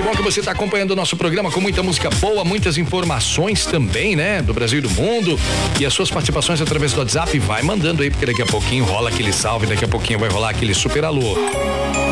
bom que você está acompanhando o nosso programa com muita música boa, muitas informações também, né? Do Brasil e do mundo. E as suas participações através do WhatsApp, vai mandando aí, porque daqui a pouquinho rola aquele salve, daqui a pouquinho vai rolar aquele super alô.